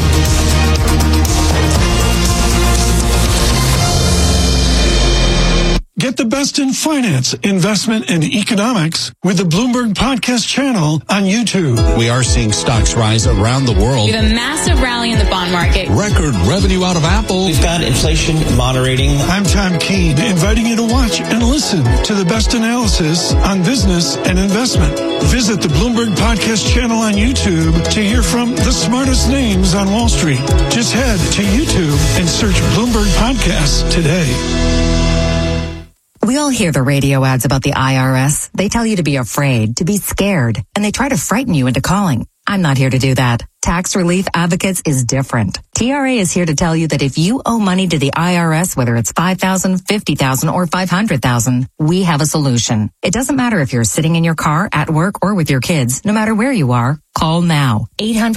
Get the best in finance, investment, and economics with the Bloomberg Podcast channel on YouTube. We are seeing stocks rise around the world. We have a massive rally in the bond market. Record revenue out of Apple. We've got inflation moderating. I'm Tom Keene, inviting you to watch and listen to the best analysis on business and investment. Visit the Bloomberg Podcast channel on YouTube to hear from the smartest names on Wall Street. Just head to YouTube and search Bloomberg Podcasts today. We all hear the radio ads about the IRS. They tell you to be afraid, to be scared, and they try to frighten you into calling. I'm not here to do that. Tax Relief Advocates is different. TRA is here to tell you that if you owe money to the IRS, whether it's $5,000, $50,000, or $500,000, we have a solution. It doesn't matter if you're sitting in your car, at work, or with your kids. No matter where you are, call now.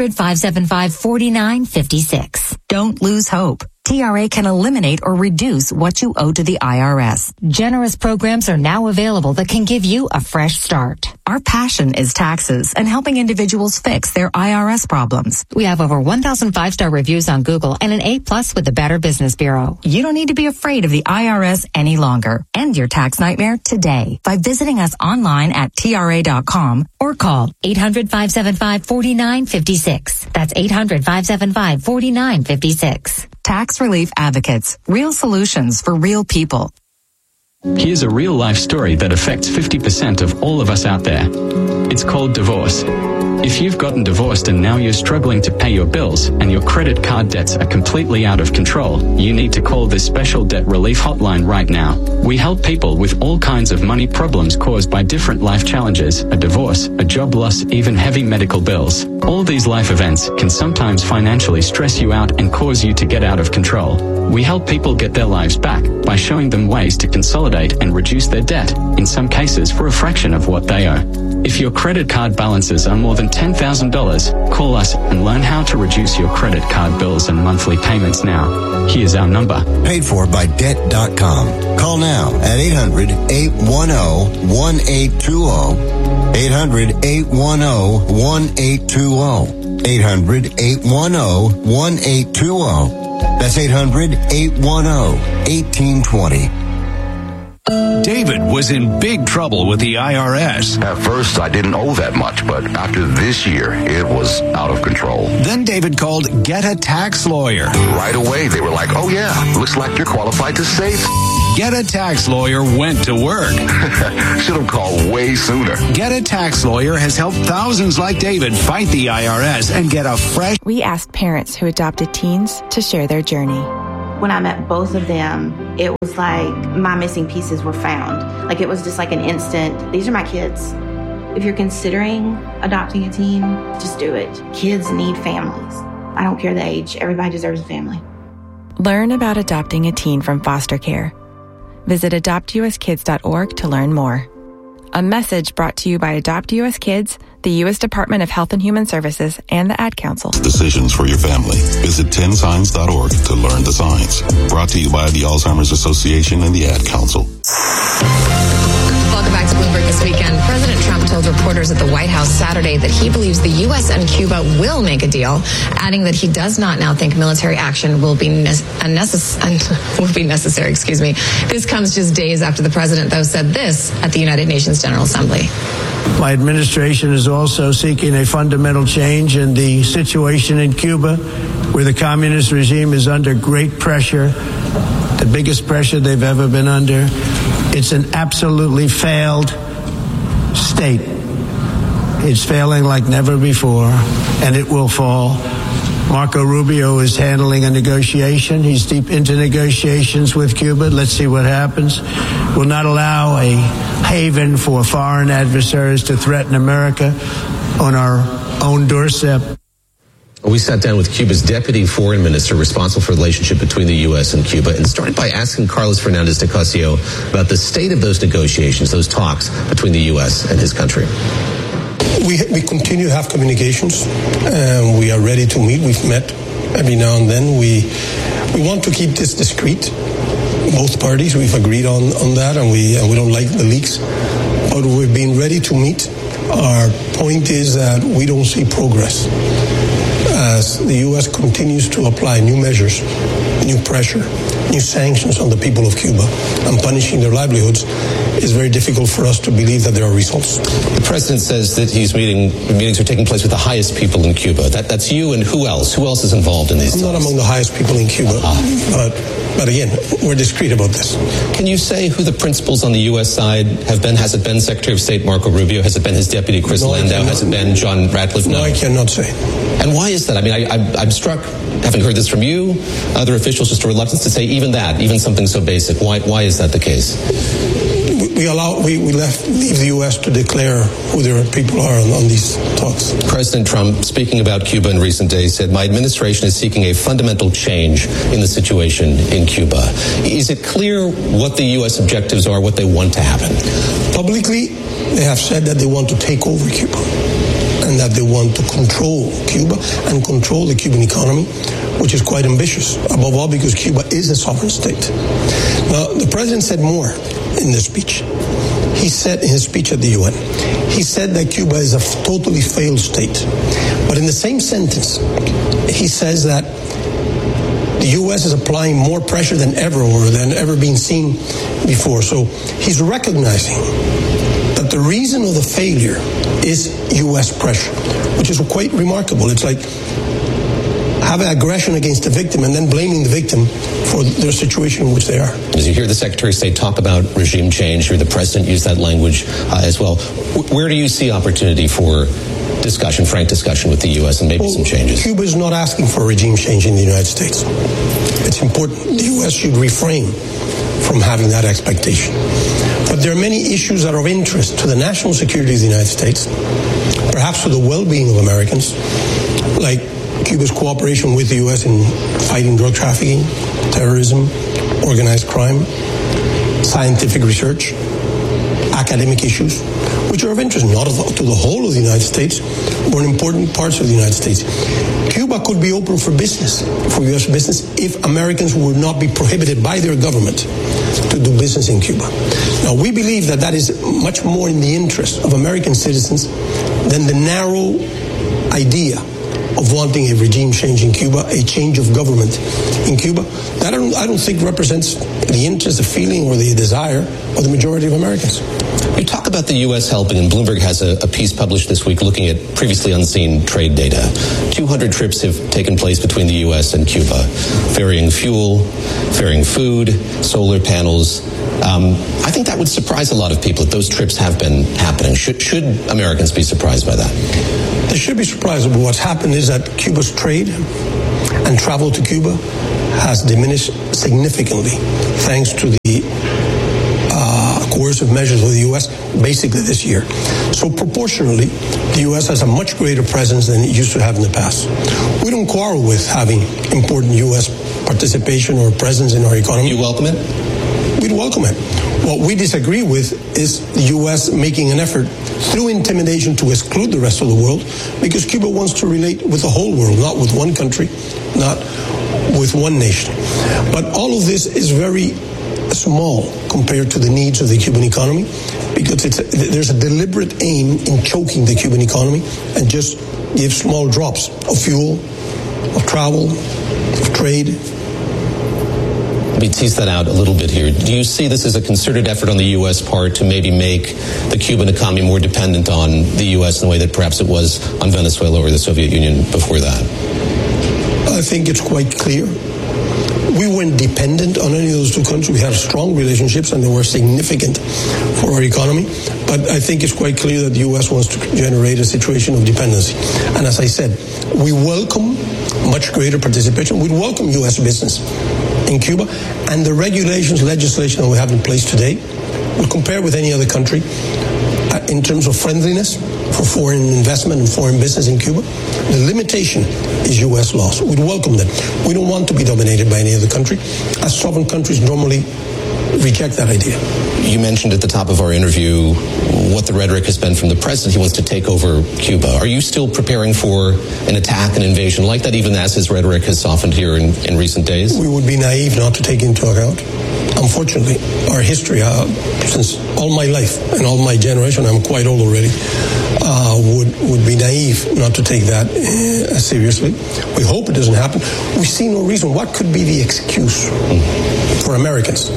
800-575-4956. Don't lose hope. TRA can eliminate or reduce what you owe to the IRS. Generous programs are now available that can give you a fresh start. Our passion is taxes and helping individuals fix their IRS problems. We have over 1,000 5-star reviews on Google and an A+ with the Better Business Bureau. You don't need to be afraid of the IRS any longer. End your tax nightmare today by visiting us online at TRA.com or call 800-575-4956. That's 800-575-4956. Tax Relief Advocates. Real solutions for real people. Here's a real-life story that affects 50% of all of us out there. It's called divorce. If you've gotten divorced and now you're struggling to pay your bills and your credit card debts are completely out of control, you need to call this special debt relief hotline right now. We help people with all kinds of money problems caused by different life challenges, a divorce, a job loss, even heavy medical bills. All these life events can sometimes financially stress you out and cause you to get out of control. We help people get their lives back by showing them ways to consolidate and reduce their debt, in some cases for a fraction of what they owe. If your credit card balances are more than $10,000, call us and learn how to reduce your credit card bills and monthly payments now. Here's our number. Paid for by Debt.com. Call now at 800-810-1820. 800-810-1820. 800-810-1820. That's 800-810-1820. David was in big trouble with the IRS. At first, I didn't owe that much, but after this year, it was out of control. Then David called Get a Tax Lawyer. Right away, they were like, oh yeah, looks like you're qualified to save. Get a Tax Lawyer went to work. Should have called way sooner. Get a Tax Lawyer has helped thousands like David fight the IRS and get a fresh... We asked parents who adopted teens to share their journey. When I met both of them, it was like my missing pieces were found. Like it was just like an instant, these are my kids. If you're considering adopting a teen, just do it. Kids need families. I don't care the age. Everybody deserves a family. Learn about adopting a teen from foster care. Visit adoptuskids.org to learn more. A message brought to you by Adopt US Kids, the U.S. Department of Health and Human Services, and the Ad Council. Decisions for your family. Visit 10signs.org to learn the signs. Brought to you by the Alzheimer's Association and the Ad Council. Welcome back to Bloomberg This Weekend. President Trump told reporters at the White House Saturday that he believes the U.S. and Cuba will make a deal, adding that he does not now think military action will be necessary. This comes just days after the president, though, said this at the United Nations General Assembly. My administration is also seeking a fundamental change in the situation in Cuba, where the communist regime is under great pressure, the biggest pressure they've ever been under. It's an absolutely failed state. It's failing like never before, and it will fall. Marco Rubio is handling a negotiation. He's deep into negotiations with Cuba. Let's see what happens. We'll not allow a haven for foreign adversaries to threaten America on our own doorstep. We sat down with Cuba's deputy foreign minister responsible for the relationship between the U.S. and Cuba and started by asking Carlos Fernandez de Cosio about the state of those negotiations, those talks between the U.S. and his country. We continue to have communications. We are ready to meet. We've met every now and then. We want to keep this discreet. Both parties, we've agreed on that, and we don't like the leaks. But we've been ready to meet. Our point is that we don't see progress. As the U.S. continues to apply new measures, new pressure, new sanctions on the people of Cuba and punishing their livelihoods, it's very difficult for us to believe that there are results. The president says that meetings are taking place with the highest people in Cuba. That's you, and who else? Who else is involved in these talks? I'm not among the highest people in Cuba, but again, we're discreet about this. Can you say who the principals on the U.S. side have been? Has it been Secretary of State Marco Rubio? Has it been his deputy Chris Landau? Has it been John Ratcliffe? No, I cannot say. And why is that? I mean, I'm struck, having heard this from you, other officials, just a reluctance to say even that, even something so basic. Why is that the case? We leave the U.S. to declare who their people are on these talks. President Trump, speaking about Cuba in recent days, said, my administration is seeking a fundamental change in the situation in Cuba. Is it clear what the U.S. objectives are, what they want to happen? Publicly, they have said that they want to take over Cuba and that they want to control Cuba and control the Cuban economy, which is quite ambitious, above all because Cuba is a sovereign state. Now, the president said more in this speech. He said in his speech at the UN, he said that Cuba is a totally failed state. But in the same sentence, he says that the U.S. is applying more pressure than ever or than ever been seen before. So he's recognizing that the reason of the failure is U.S. pressure, which is quite remarkable. It's like having aggression against the victim and then blaming the victim for their situation in which they are. As you hear the Secretary of State talk about regime change, hear the President use that language as well, where do you see opportunity for discussion, frank discussion with the U.S. and maybe some changes? Cuba is not asking for a regime change in the United States. It's important. The U.S. should refrain from having that expectation. But there are many issues that are of interest to the national security of the United States, perhaps to the well-being of Americans, like Cuba's cooperation with the U.S. in fighting drug trafficking, terrorism, organized crime, scientific research, academic issues, which are of interest not to the whole of the United States, but in important parts of the United States. Cuba could be open for business, for U.S. business, if Americans would not be prohibited by their government to do business in Cuba. Now, we believe that that is much more in the interest of American citizens than the narrow idea of wanting a regime change in Cuba, a change of government in Cuba. That I don't think represents the interest, the feeling, or the desire of the majority of Americans. You talk about the U.S. helping, and Bloomberg has a piece published this week looking at previously unseen trade data. 200 trips have taken place between the U.S. and Cuba, ferrying fuel, ferrying food, solar panels. I think that would surprise a lot of people that those trips have been happening. Should Americans be surprised by that? They should be surprised, but what's happened is that Cuba's trade and travel to Cuba has diminished significantly thanks to the coercive measures of the U.S. basically this year. So proportionally, the U.S. has a much greater presence than it used to have in the past. We don't quarrel with having important U.S. participation or presence in our economy. You welcome it? We'd welcome it. What we disagree with is the U.S. making an effort through intimidation to exclude the rest of the world, because Cuba wants to relate with the whole world, not with one country, not with one nation. But all of this is very small compared to the needs of the Cuban economy, because there's a deliberate aim in choking the Cuban economy and just give small drops of fuel, of travel, of trade. Let me tease that out a little bit here. Do you see this as a concerted effort on the U.S. part to maybe make the Cuban economy more dependent on the U.S. in the way that perhaps it was on Venezuela or the Soviet Union before that? I think it's quite clear. We weren't dependent on any of those two countries. We had strong relationships, and they were significant for our economy. But I think it's quite clear that the U.S. wants to generate a situation of dependency. And as I said, we welcome much greater participation. We welcome U.S. business in Cuba, and the regulations, legislation that we have in place today will compare with any other country in terms of friendliness for foreign investment and foreign business in Cuba. The limitation is U.S. laws. We'd welcome that. We don't want to be dominated by any other country, as sovereign countries normally reject that idea. You mentioned at the top of our interview what the rhetoric has been from the president. He wants to take over Cuba. Are you still preparing for an attack, an invasion like that, even as his rhetoric has softened here in recent days? We would be naive not to take into account. Unfortunately, our history, since all my life and all my generation, I'm quite old already, would be naive not to take that seriously. We hope it doesn't happen. We see no reason. What could be the excuse for Americans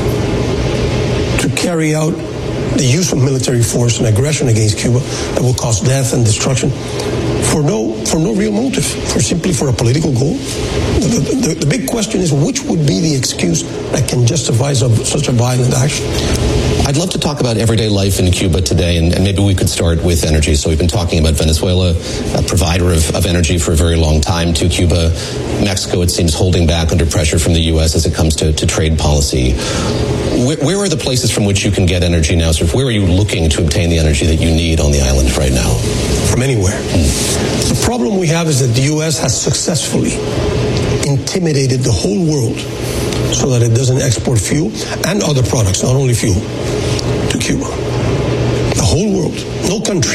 to carry out the use of military force and aggression against Cuba that will cause death and destruction for no real motive, simply for a political goal? The big question is, which would be the excuse that can justify such a violent action? I'd love to talk about everyday life in Cuba today, and maybe we could start with energy. So we've been talking about Venezuela, a provider of energy for a very long time to Cuba. Mexico, it seems, holding back under pressure from the U.S. as it comes to trade policy. Where are the places from which you can get energy now? Sort of where are you looking to obtain the energy that you need on the island right now? From anywhere. The problem we have is that the U.S. has successfully intimidated the whole world so that it doesn't export fuel and other products, not only fuel, to Cuba. The whole world, no country.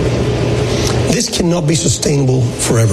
This cannot be sustainable forever.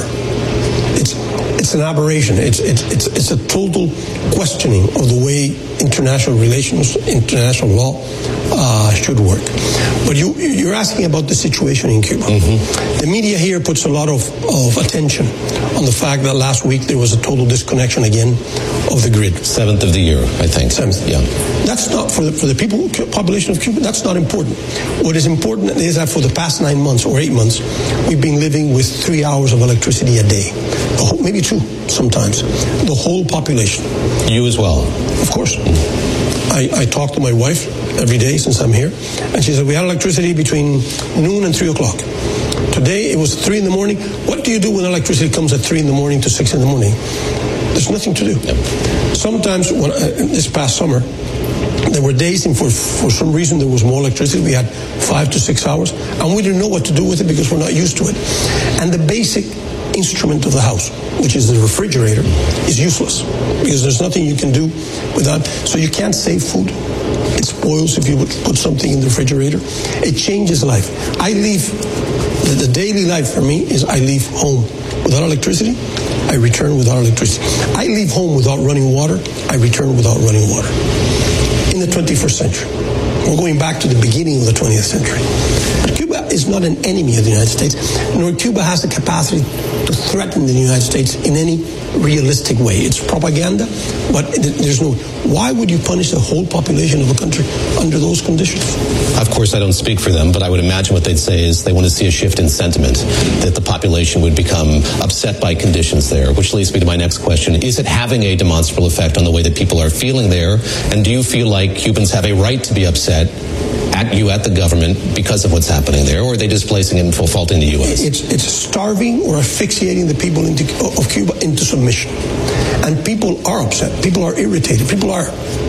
It's an aberration. It's a total questioning of the way international relations, international law should work. But you're asking about the situation in Cuba. Mm-hmm. The media here puts a lot of attention on the fact that last week there was a total disconnection again of the grid. 7th of the year, I think. 7th. Yeah. That's not for the people, population of Cuba. That's not important. What is important is that for the past 9 months or 8 months, we've been living with 3 hours of electricity a day, maybe 2 sometimes. The whole population. You as well? Of course. I talk to my wife every day since I'm here, and she said we had electricity between noon and 3 o'clock. Today it was 3 in the morning. What do you do when electricity comes at 3 in the morning to 6 in the morning? There's nothing to do. Yep. Sometimes this past summer, there were days and for some reason there was more electricity. We had 5 to 6 hours, and we didn't know what to do with it because we're not used to it. And the basic instrument of the house, which is the refrigerator, is useless because there's nothing you can do with that. So you can't save food. It spoils if you would put something in the refrigerator. It changes life. The daily life for me is I leave home without electricity, I return without electricity. I leave home without running water, I return without running water. In the 21st century, we're going back to the beginning of the 20th century. But Cuba is not an enemy of the United States, nor Cuba has the capacity to threaten the United States in any realistic way. It's propaganda, but there's no... Why would you punish the whole population of a country under those conditions? Of course, I don't speak for them, but I would imagine what they'd say is they want to see a shift in sentiment, that the population would become upset by conditions there, which leads me to my next question. Is it having a demonstrable effect on the way that people are feeling there? And do you feel like Cubans have a right to be upset at the government because of what's happening there, or are they displacing it and faulting the U.S.? It's starving or asphyxiating the people of Cuba into submission. And people are upset. People are irritated. People are